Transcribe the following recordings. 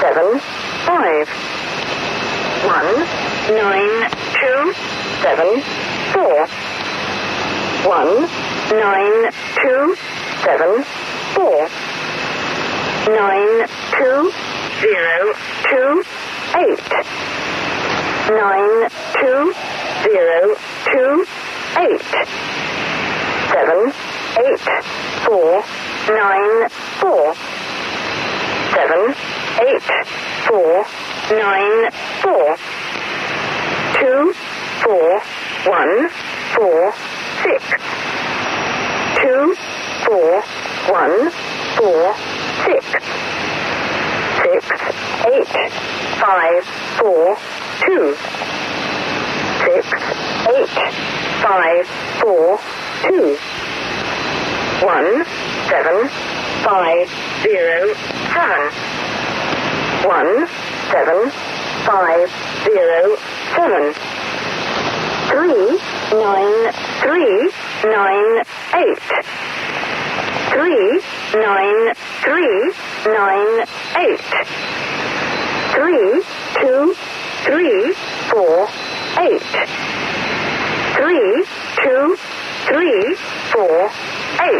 7 5 1 9 2 7 4 1 9 2 7 4 9 2 0 2 8 9 2 0 2 8 7 8 4 9 4 7 8 4 9 4 2 4 1 4 6 2 4 1 4 6 6 8 5 4 2 6 8 5 4 2 1 7 5 0 7 1 7 5 0 7 3 9 3 9 8 3 9 3 9 8 3 2 3 4 8 3 2 3 4 8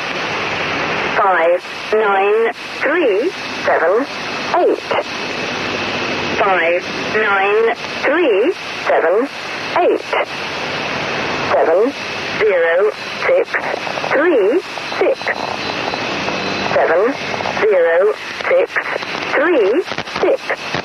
5 9 3 7 8 5 9 3 7 8 7 0 6 3 6 7 0 6 3 6